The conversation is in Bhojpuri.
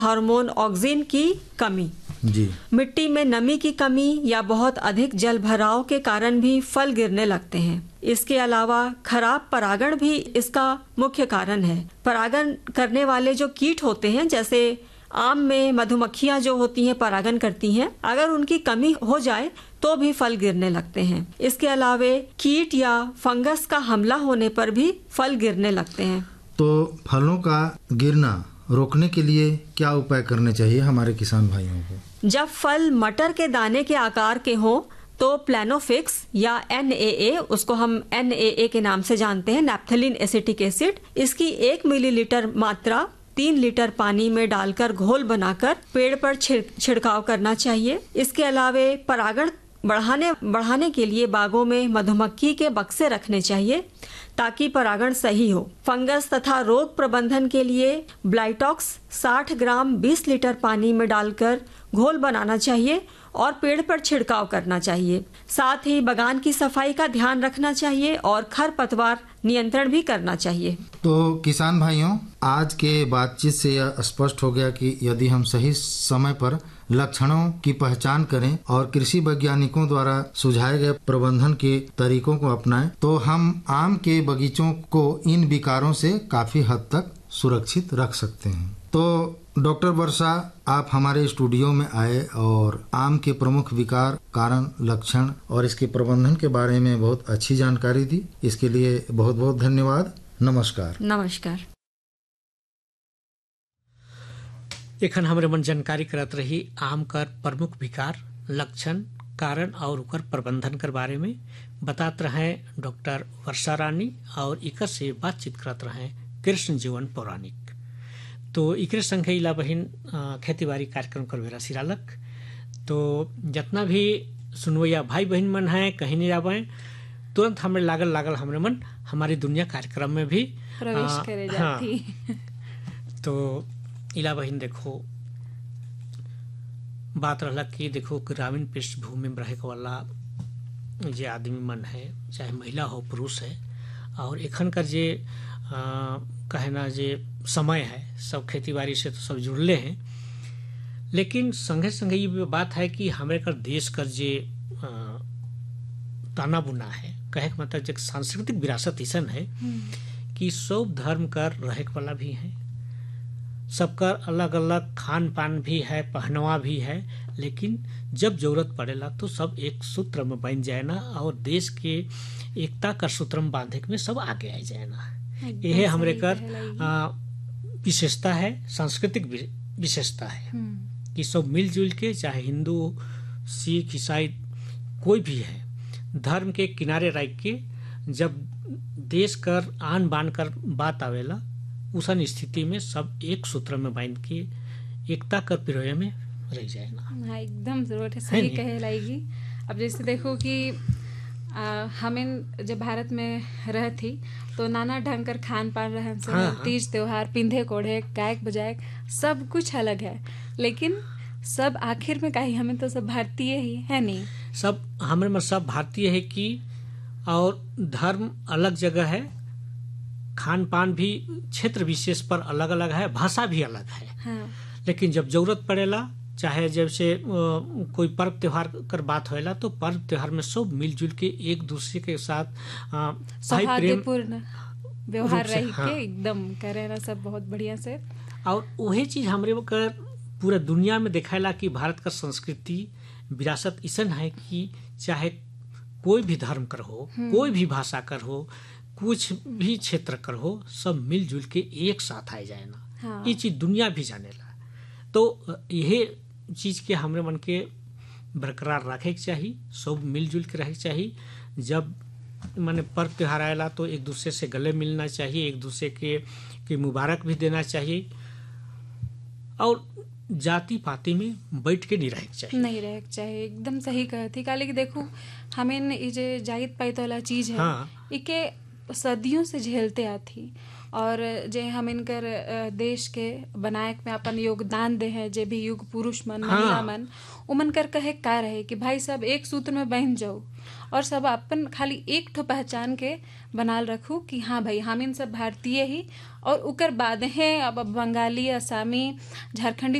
हार्मोन ऑक्सिन की कमी। जी। मिट्टी में नमी की कमी या बहुत अधिक जल भराव के कारण भी फल गिरने लगते हैं। इसके अलावा खराब परागण भी इसका मुख्य कारण है। परागण करने वाले जो कीट होते हैं, जैसे आम में मधुमक्खियां जो होती हैं परागण करती हैं, अगर उनकी कमी हो जाए तो भी फल गिरने लगते हैं। इसके अलावा कीट या फंगस का हमला होने पर भी फल गिरने लगते हैं। तो फलों का गिरना रोकने के लिए क्या उपाय करने चाहिए हमारे किसान भाइयों को? जब फल मटर के दाने के आकार के हो तो प्लेनोफिक्स या NAA, उसको हम NAA के नाम से जानते हैं, नैप्थेलिन एसिटिक एसिड, इसकी 1 मिलीलीटर मात्रा 3 लीटर पानी में डालकर घोल बनाकर पेड़ पर छिड़काव करना चाहिए। इसके अलावा परागण बढ़ाने के लिए बागों में मधुमक्खी के बक्से रखने चाहिए ताकि परागण सही हो। फंगस तथा रोग प्रबंधन के लिए ब्लाइटॉक्स 60 ग्राम 20 लीटर पानी में डालकर घोल बनाना चाहिए और पेड़ पर छिड़काव करना चाहिए। साथ ही बगान की सफाई का ध्यान रखना चाहिए और खरपतवार नियंत्रण भी करना चाहिए। तो किसान भाइयों, आज के बातचीत से यह स्पष्ट हो गया कि यदि हम सही समय पर लक्षणों की पहचान करें और कृषि वैज्ञानिकों द्वारा सुझाए गए प्रबंधन के तरीकों को अपनाएं तो हम आम के बगीचों को इन विकारों से काफी हद तक सुरक्षित रख सकते हैं। तो डॉक्टर वर्षा, आप हमारे स्टूडियो में आए और आम के प्रमुख विकार, कारण, लक्षण और इसके प्रबंधन के बारे में बहुत अच्छी जानकारी दी। इसके लिए बहुत बहुत धन्यवाद। नमस्कार। नमस्कार। एखन हमरे मन जानकारी करत रही आम कर प्रमुख विकार, लक्षण, कारण और उकर प्रबंधन कर बारे में बतात रहे डॉक्टर वर्षा रानी और इकर से बातचीत करत रहे कृष्ण जीवन पौराणिक। तो इकरे संगे इला बहिन खेती बाड़ी कार्यक्रम कर बेरा सिरालक। तो जितना भी सुनवैया भाई बहन मन है कहीं नहीं जावे, तुरंत हमें लागल हमरे मन हमारी दुनिया कार्यक्रम में भी प्रवेश करे जाती। तो इला बहिन देखो बात रहला कि देखो ग्रामीण पृष्ठभूमि में रहे वाला जे आदमी मन है, चाहे महिला हो पुरुष है, और एखन कर जे कहना जे समय है, सब खेती बाड़ी से तो सब जुड़ले हैं, लेकिन संगे संगे ये बात है कि हमारे कर देश कर जे ताना बुना है, कहे का मतलब जो सांस्कृतिक विरासत ऐसा है कि सब धर्म कर रहे वाला भी है, सबका अलग अलग खान पान भी है, पहनवा भी है, लेकिन जब जरूरत पड़ेला तो सब एक सूत्र में बन जाए ना और देश के एकता का सूत्र में बांधे में सब आगे आ जाए ना। यह हमरे कर विशेषता है, सांस्कृतिक विशेषता है कि सब मिलजुल के, चाहे हिंदू, सिख, ईसाई कोई भी है, धर्म के किनारे रख के जब देश कर आन बान कर बात आवेला उसन स्थिति में सब एक सूत्र में बांध के एकता कर पिरोए में रह जाए ना। हाँ, एकदम जरूरत है, सही कहे लाएगी। अब जैसे देखो कि हमें जब भारत में रह थी तो नाना ढंग कर खान पान रहन सहन, तीज त्योहार, पिंधे कोढ़े, गायक बजायक सब कुछ अलग है, लेकिन सब आखिर में कहीं हमें तो सब भारतीय ही है नहीं। सब हमें सब भारतीय है कि, और धर्म अलग जगह है, खान पान भी क्षेत्र विशेष पर अलग अलग है, भाषा भी अलग है। हाँ। लेकिन जब जरूरत पड़ेला, चाहे जब से कोई पर्व त्योहार कर बात होएला तो पर्व त्योहार में सब मिलजुल के एक दूसरे के साथ सौहार्दपूर्ण व्यवहार रह के एकदम करे ना सब बहुत बढ़िया से। और वही चीज हमरे कर पूरा दुनिया में दिखाएला कि भारत का संस्कृति विरासत ऐसा है कि चाहे कोई भी धर्म कर हो, कोई भी भाषा कर हो, कुछ भी क्षेत्र कर हो, सब मिलजुल के एक साथ आ जाए ना। हाँ। ये चीज दुनिया भी जानेला। तो यही चीज के हमरे मन के बरकरार रखे के चाहिए, सब मिलजुल के रहे चाहिए। जब माने पर्व त्योहार आएला तो एक दूसरे से गले मिलना चाहिए, एक दूसरे के मुबारक भी देना चाहिए, और जाति पाति में बैठ के नहीं रहे चाहिए। एकदम सही कहती। काले कि देखो हमें ये जो जाइत पाइत वाला चीज है, हाँ। इके सदियों से झेलते आती, और जे हम इनकर देश के बनाए में अपन योगदान दे हैं, जे भी युग पुरुष मन महिला मन उमन कर कहे का रहे कि भाई सब एक सूत्र में बहन जाओ और सब अपन खाली एक ठो पहचान के बनाल रखू कि हाँ भाई हम इन सब भारतीय ही, और उकर बाद है अब बंगाली, असामी, झारखंडी